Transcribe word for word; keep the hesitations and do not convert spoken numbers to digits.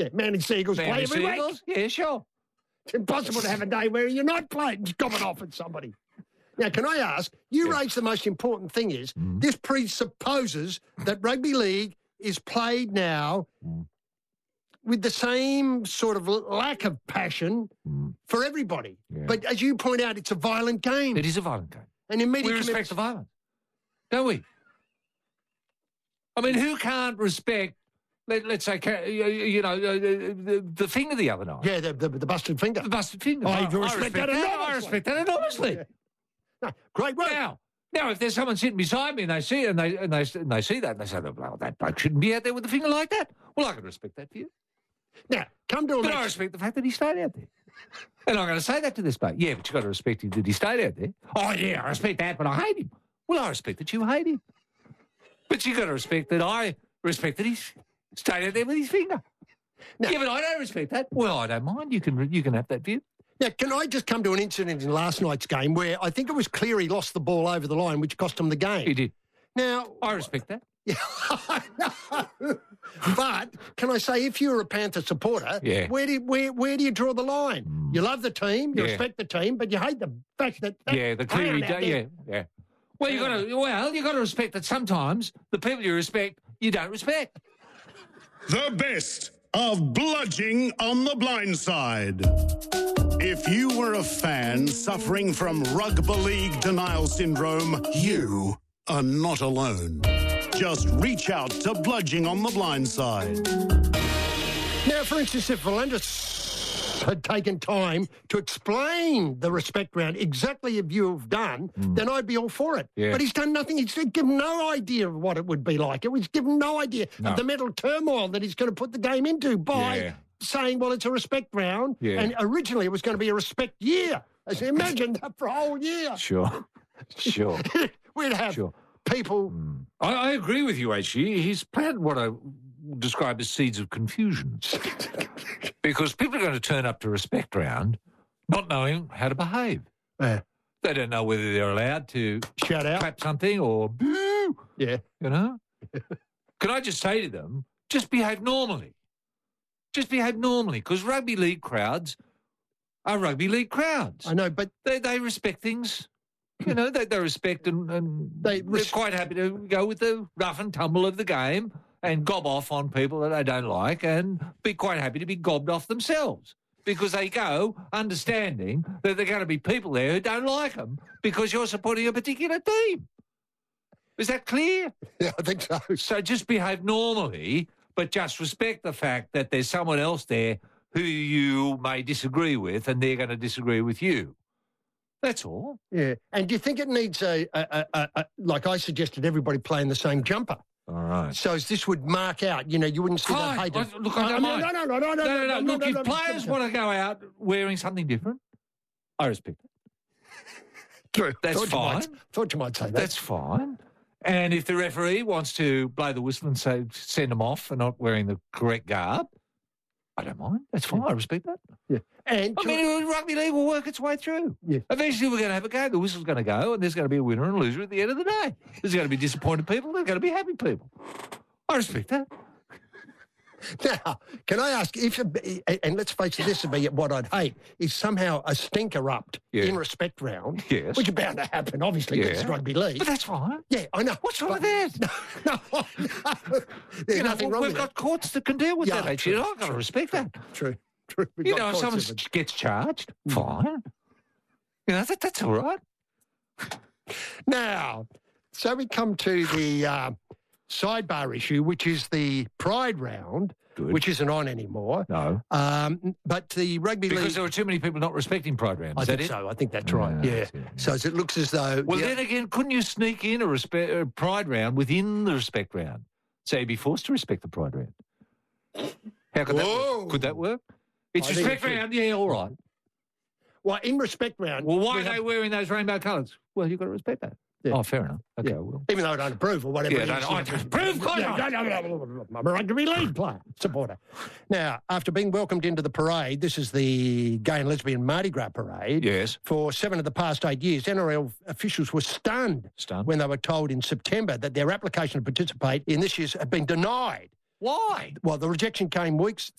Yeah, Manly Seagulls play Manly every Seagulls? week. Yeah, sure. It's impossible to have a day where you're not playing, gobbing off at somebody. Now, can I ask, you Yeah. raised the most important thing is, Mm. this presupposes that rugby league is played now Mm. with the same sort of l- lack of passion Mm. for everybody. Yeah. But as you point out, it's a violent game. It is a violent game. And in We media respect the violence, don't we? I mean, who can't respect, let, let's say, ca- you you know, uh, the, the finger the other night? Yeah, the, the, the busted finger. The busted finger. Oh, I, you I respect that I enormously. respect that enormously. Yeah. No, great work. Now, now, if there's someone sitting beside me and they see and they and they and they see that and they say, "Well, that bloke shouldn't be out there with a finger like that." Well, I can respect that view, Now, come to a but I match. respect the fact that he stayed out there. And I'm going to say that to this bloke. Yeah, but you've got to respect him that he stayed out there. Oh yeah, I respect that, but I hate him. Well, I respect that you hate him, but you've got to respect that I respect that he's stayed out there with his finger. No. Yeah, but I don't respect that. Well, I don't mind. You can you can have that view. Now, can I just come to an incident in last night's game where I think it was clear he lost the ball over the line, which cost him the game. He did. Now, I respect that. Yeah, I know. But can I say, if you're a Panther supporter, Yeah. where do you, where where do you draw the line? Mm. You love the team, you Yeah. respect the team, but you hate the fact that, that Yeah, the Cleary, clown out da- there- yeah, yeah. Well, you got to well, you got to respect that sometimes the people you respect you don't respect. The best of Bludging on the Blind Side. If you were a fan suffering from rugby league denial syndrome, you are not alone. Just reach out to Bludging on the Blind Side. Now, for instance, if Valentis had taken time to explain the respect round exactly as you've done, then I'd be all for it. Yeah. But he's done nothing. He's given no idea of what it would be like. It was given no idea No. of the mental turmoil that he's going to put the game into by Yeah. saying, well, it's a respect round. Yeah. And originally it was going to be a respect year. I said, imagine that for a whole year. Sure, sure, We'd have sure. people. I, I agree with you, actually. He's planted what I describe as seeds of confusion. Because people are going to turn up to respect round not knowing how to behave. Uh, They don't know whether they're allowed to shout out. clap something or boo, Yeah. you know? Can I just say to them, just behave normally. Just behave normally, because rugby league crowds are rugby league crowds. I know, but They they respect things. You know, they, they respect and, and They they, res- are quite happy to go with the rough and tumble of the game and gob off on people that they don't like and be quite happy to be gobbed off themselves because they go understanding that there are going to be people there who don't like them because you're supporting a particular team. Is that clear? yeah, I think so. So just behave normally, but just respect the fact that there's someone else there who you may disagree with and they're going to disagree with you. That's all. Yeah. And do you think it needs a, a, a, a, a like I suggested, everybody playing the same jumper? All right. So as this would mark out, you know, you wouldn't see Fine. that hated. I- look, I don't no, mind. no, no, no, no, no, No, no, no. Look, if no, players no. want to go out wearing something different, I respect it. True. That's thought fine. You might, thought you might say that. That's fine. And if the referee wants to blow the whistle and say send them off for not wearing the correct garb, I don't mind. That's fine. I respect that. yeah. And I mean, rugby league will work its way through. Yeah. Eventually, we're going to have a game. The whistle's going to go, and there's going to be a winner and a loser at the end of the day. There's going to be disappointed people. There's going to be happy people. I respect that. now, can I ask if, and let's face it, this would be what I'd hate is somehow a stink erupt Yeah. in respect round, Yes. which is bound to happen, obviously, because it's Yeah. rugby league. But that's fine. Yeah, I know. What's wrong But- with that? No, no, there's You know, nothing wrong we've with got courts that can deal with Yeah, that, actually. true, I've got to respect that. that. True, true. We've You got know, if courts someone of it. gets charged, fine. You know, that, that's all right. Now, so we come to the uh, sidebar issue, which is the Pride round, Good. which isn't on anymore. No. Um, but the rugby Because league, there were too many people not respecting Pride round. I Is that think it? so. I think that's right. Yeah, Yeah. that's it, yeah. So as it looks as though. Well, the- then again, couldn't you sneak in a, respe- a Pride round within the respect round? So you'd be forced to respect the Pride round. How could that Whoa. work? Could that work? It's I think respect it could. round, yeah, all right. well, in respect round. Well, why we are they have- wearing those rainbow colours? Well, you've got to respect that. Yeah. Oh, fair enough. Okay, Yeah. well. Even though I don't approve or whatever Yeah, it no, is. no, you I know, don't approve, of course Yeah, not. no, no, no, no, I'm a rugby league player, supporter. Now, after being welcomed into the parade, this is the Gay and Lesbian Mardi Gras parade. Yes. For seven of the past eight years, N R L officials were stunned, Stunned. when they were told in September that their application to participate in this year's had been denied. Why? Well, the rejection came weeks